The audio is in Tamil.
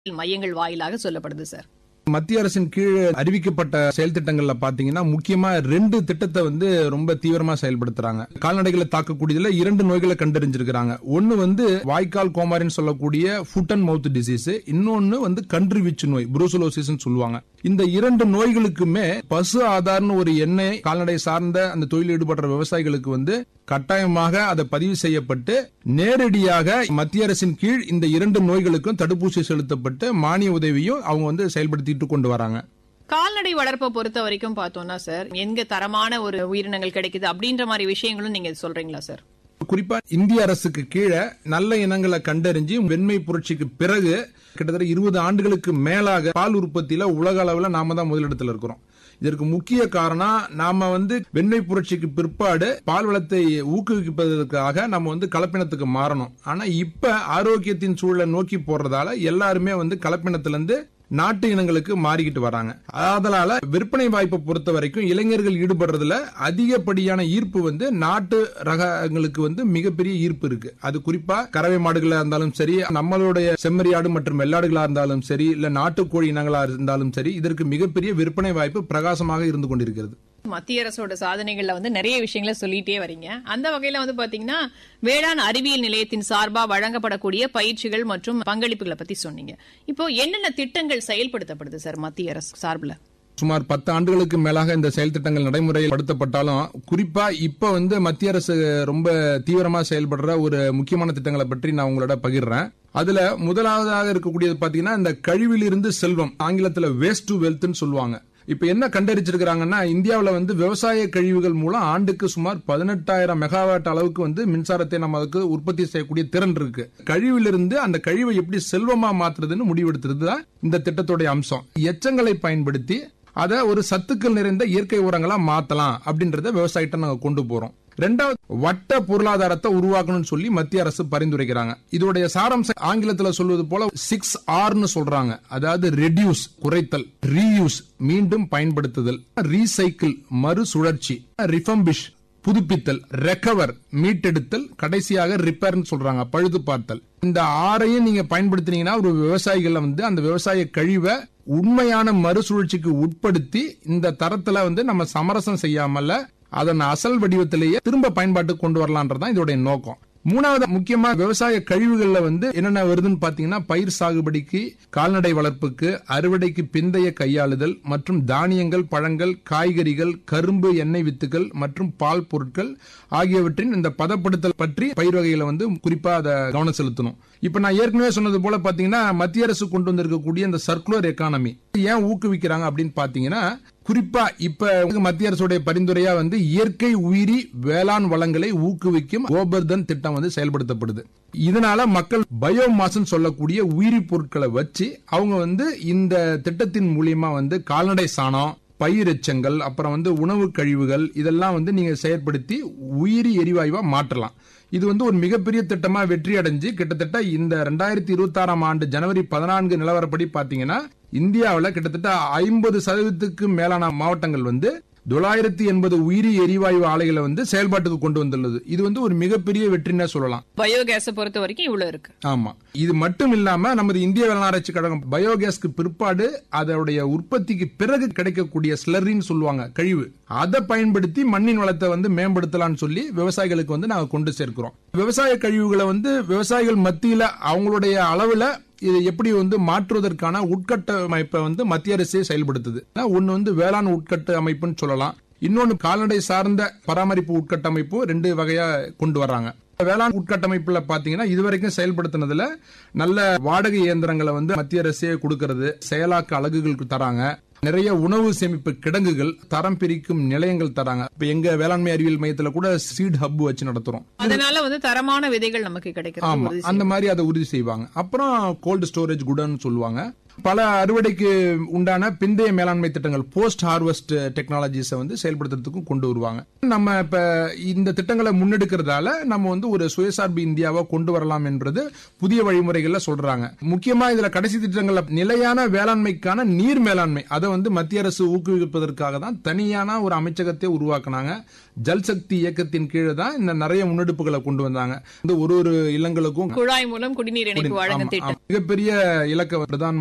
மையங்கள் வாயிலாக சொல்லப்படுது சார். மத்திய அரசின் கீழ் அறிவிக்கப்பட்ட செயல் திட்டங்கள்ல பாத்தீங்கன்னா முக்கியமா 2 திட்டத்தை ரொம்ப தீவிரமா செயல்படுத்துறாங்க. கால்நடைகளை தாக்கக்கூடியதுல 2 நோய்களை கண்டறிஞ்சிருக்காங்க. ஒன்னு வாய்க்கால் கோமாரின்னு சொல்லக்கூடிய ஃபுட் அண்ட் மவுத் டிசீஸ், இன்னொன்னு கன்று வீச்சு நோய் புரூசலோசிஸ் சொல்லுவாங்க. இந்த 2 நோய்களுக்குமே பசு ஆதார்னு ஒரு எண்ணெய் கால்நடை சார்ந்த அந்த தொழில் ஈடுபடுற விவசாயிகளுக்கு கட்டாயமாக அதை பதிவு செய்யப்பட்டு நேரடியாக மத்திய அரசின் கீழ் இந்த 2 நோய்களுக்கும் தடுப்பூசி செலுத்தப்பட்டு மானிய உதவியும் அவங்க செயல்படுத்திட்டு கொண்டு வராங்க. கால்நடை வளர்ப்பை பொறுத்த வரைக்கும் பார்த்தோம்னா சார், எங்க தரமான ஒரு உயிரினங்கள் கிடைக்குது அப்படின்ற மாதிரி விஷயங்களும் நீங்க சொல்றீங்களா சார்? குறிப்பா இந்திய அரசுக்கு கீழே நல்ல இனங்களை கண்டறிஞ்சு வெண்மை புரட்சிக்கு பிறகு கிட்டத்தட்ட 20 ஆண்டுகளுக்கு மேலாக பால் உற்பத்தியில உலக அளவில் நாம தான் முதலிடத்தில் இருக்கிறோம். இதற்கு முக்கிய காரணம் நாம வெண்மை புரட்சிக்கு பிற்பாடு பால் வளத்தை ஊக்குவிப்பதற்காக நம்ம கலப்பினத்துக்கு மாறணும். ஆனா இப்ப ஆரோக்கியத்தின் சூழலை நோக்கி போறதால எல்லாருமே கலப்பினத்திலிருந்து நாட்டு இனங்களுக்கு மாறிக்கிட்டு வராங்க. அதனால விற்பனை வாய்ப்பை பொறுத்த வரைக்கும் இளைஞர்கள் ஈடுபடுறதுல அதிகப்படியான ஈர்ப்பு நாட்டு ரகங்களுக்கு மிகப்பெரிய ஈர்ப்பு இருக்கு. அது குறிப்பா கறவை மாடுகளா இருந்தாலும் சரி, நம்மளுடைய செம்மறியாடு மற்றும் வெள்ளாடுகளா இருந்தாலும் சரி, இல்ல நாட்டுக்கோழி இனங்களா இருந்தாலும் சரி, இதற்கு மிகப்பெரிய விற்பனை வாய்ப்பு பிரகாசமாக இருந்து கொண்டிருக்கிறது. மத்திய அரசோட சாதனைகள்ல நிறைய விஷயங்களை சொல்லிட்டே வரீங்க. அந்த வகையில பாத்தீங்கன்னா வேளாண் அறிவியல் நிலையத்தின் சார்பா வழங்கப்படக்கூடிய பயிற்சிகள் மற்றும் பங்களிப்புகளை பத்தி சொன்னீங்க. இப்போ என்னென்ன திட்டங்கள் செயல்படுத்தப்படுது சார் மத்திய அரசு சார்பில்? சுமார் 10 ஆண்டுகளுக்கு மேலாக இந்த செயல் திட்டங்கள் நடைமுறைப்படுத்தப்பட்டாலும் குறிப்பா இப்ப மத்திய அரசு ரொம்ப தீவிரமா செயல்படுற ஒரு முக்கியமான திட்டங்களை பற்றி நான் உங்களோட பகிர்றேன். அதுல முதலாவதாக இருக்கக்கூடியது பாத்தீங்கன்னா இந்த கழிவிலிருந்து செல்வம், ஆங்கிலத்துல வேஸ்ட் டு வெல்த்னு சொல்லுவாங்க. இப்ப என்ன கண்டறிச்சிருக்காங்கன்னா இந்தியாவில் விவசாய கழிவுகள் மூலம் ஆண்டுக்கு சுமார் 18,000 மெகாவாட் அளவுக்கு மின்சாரத்தை நமக்கு உற்பத்தி செய்யக்கூடிய திறன் இருக்கு. கழிவிலிருந்து அந்த கழிவை எப்படி செல்வமா மாத்துறதுன்னு முடிவெடுத்துதான் இந்த திட்டத்துடைய அம்சம். எச்சங்களை பயன்படுத்தி அதை ஒரு சத்துக்கள் நிறைந்த இயற்கை உரங்களா மாத்தலாம் அப்படின்றத விவசாயிட்ட நாங்க கொண்டு போறோம். 2வது வட்ட பொருளாதாரத்தை உருவாக்கணும்னு சொல்லி மத்திய அரசு பரிந்துரைக்கிறாங்க. இதோடைய சாராம்சம் ஆங்கிலத்தில் சொல்வது போல 6R சொல்றாங்க. அதாவது ரெடியூஸ் குறைத்தல், ரீயூஸ் மீண்டும் பயன்படுத்துதல், ரீசைக்கிள் மறுசுழற்சி, ரிஃபம்பிஷ் புதுப்பித்தல், ரெக்கவர் மீட்டெடுத்தல், கடைசியாக ரிப்பேர்னு சொல்றாங்க பழுது பார்த்தல். இந்த 6ஐயும் நீங்க பயன்படுத்தினீங்கன்னா ஒரு விவசாயிகள் அந்த விவசாய கழிவை உண்மையான மறுசுழற்சிக்கு உட்படுத்தி இந்த தரத்துல நம்ம சமரசம் செய்யாமல அதன் அசல் வடிவத்திலேயே திரும்ப பயன்பாட்டுக்கு கொண்டு வரலான்றதான் இதோட நோக்கம். 3வது முக்கியமா விவசாய கழிவுகள்ல என்னென்ன வருதுன்னு பாத்தீங்கன்னா பயிர் சாகுபடிக்கு, கால்நடை வளர்ப்புக்கு, அறுவடைக்கு பிந்தைய கையாளுதல் மற்றும் தானியங்கள், பழங்கள், காய்கறிகள், கரும்பு, எண்ணெய் வித்துகள் மற்றும் பால் பொருட்கள் ஆகியவற்றின் இந்த பதப்படுத்தல் பற்றி பயிர் வகைகளை குறிப்பா அதை கவனம் செலுத்தணும். இப்ப நான் ஏற்கனவே சொன்னது போல பாத்தீங்கன்னா மத்திய அரசு கொண்டு வந்திருக்கக்கூடிய இந்த சர்க்குலர் எக்கானமி ஏன் ஊக்குவிக்கிறாங்க அப்படின்னு பாத்தீங்கன்னா குறிப்பா இப்ப மத்திய அரசுடைய பரிந்துரையா இயற்கை உயிரி வேளாண் வளங்களை ஊக்குவிக்கும் கோபர்தன் திட்டம் செயல்படுத்தப்படுது. இதனால மக்கள் பயோமாஸ் சொல்லக்கூடிய உயிரி பொருட்களை வச்சு அவங்க இந்த திட்டத்தின் மூலியமா கால்நடை சாணம், பயிர் எச்சங்கள், அப்புறம் உணவு கழிவுகள் இதெல்லாம் நீங்க செயற்படுத்தி உயிரி எரிவாயுவா மாற்றலாம். இது ஒரு மிகப்பெரிய திட்டமா வெற்றி அடைஞ்சு கிட்டத்தட்ட இந்த 2026ஆம் ஆண்டு ஜனவரி 14 நிலவரப்படி பாத்தீங்கன்னா இந்தியாவில் கிட்டத்தட்ட 50% மேலான மாவட்டங்கள் 980 உயிரி எரிவாயு ஆலைகளை செயல்பாட்டுக்கு கொண்டு வந்துள்ளது. இது ஒரு மிகப்பெரிய வெற்றின்னு சொல்லலாம். பயோகேஸ் பொறுத்த வரைக்கும் இவ்வளவு இருக்கு. ஆமா, இது மட்டும் இல்லாம நமது இந்திய வேளாண் ஆராய்ச்சி கழகம் பயோகேஸ்க்கு பிற்பாடு அதோடைய உற்பத்திக்கு பிறகு கிடைக்கக்கூடிய ஸ்லரின்னு சொல்லுவாங்க கழிவு, அதை பயன்படுத்தி மண்ணின் வளத்தை மேம்படுத்தலாம்னு சொல்லி விவசாயிகளுக்கு நாங்க கொண்டு சேர்க்கிறோம். விவசாய கழிவுகளை விவசாயிகள் மத்தியில அவங்களுடைய அளவுல இதை எப்படி மாற்றுவதற்கான உட்கட்டமைப்பை மத்திய அரசே செயல்படுத்துது. ஒன்னு வேளாண் உட்கட்ட அமைப்புன்னு சொல்லலாம், இன்னொன்னு கால்நடை சார்ந்த பராமரிப்பு உட்கட்டமைப்பு 2 வகையா கொண்டு வர்றாங்க. வேளாண் உட்கட்டமைப்புல பாத்தீங்கன்னா இதுவரைக்கும் செயல்படுத்தினதுல நல்ல வாடகை இயந்திரங்களை மத்திய அரசே கொடுக்கறது, செயலாக்க அலகுகளுக்கு தராங்க, நிறைய உணவு சேமிப்பு கிடங்குகள், தரம் பிரிக்கும் நிலையங்கள் தராங்க. இப்ப எங்க வேளாண்மை அறிவியல் மையத்துல கூட சீட் ஹப் வச்சு நடத்துறோம். அதனால தரமான விதைகள் நமக்கு கிடைக்கும். ஆமா, அந்த மாதிரி அதை உறுதி செய்வாங்க. அப்புறம் கோல்டு ஸ்டோரேஜ் குடோன் சொல்லுவாங்க. பல அறுவடைக்கு உண்டான பிந்தைய மேலாண்மை திட்டங்கள் போஸ்ட் ஹார்வெஸ்ட் டெக்னாலஜிஸை வந்து செயல்படுத்துறதுக்கும் கொண்டு வருவாங்க. நம்ம இப்ப இந்த திட்டங்களை முன்னெடுக்கிறதால நம்ம வந்து ஒரு சுயசார்பு இந்தியாவை கொண்டு வரலாம் என்றது புதிய வழிமுறைகள்ல சொல்றாங்க. முக்கியமா இதுல கடைசி திட்டங்கள்ல நிலையான வேளாண்மைக்கான நீர் மேலாண்மை அதை வந்து மத்திய அரசு ஊக்குவிப்பதற்காக தான் தனியான ஒரு அமைச்சகத்தை உருவாக்குனாங்க. ஜல்சக்தி இயக்கத்தின் கீழே தான் இந்த நிறைய முன்னெடுப்புகளை கொண்டு வந்தாங்க. இந்த ஒரு இல்லங்களுக்கும் குழாய் மூலம் குடிநீர் இணைப்பு வழங்கும் திட்டம் மிகப்பெரிய இலக்க பிரதான்